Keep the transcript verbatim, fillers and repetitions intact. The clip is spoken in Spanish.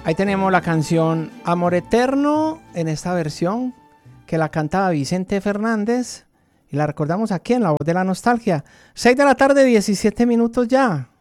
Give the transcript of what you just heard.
Ahí tenemos la canción Amor Eterno en esta versión que la cantaba Vicente Fernández y la recordamos aquí en La Voz de la Nostalgia. seis de la tarde, diecisiete minutos ya.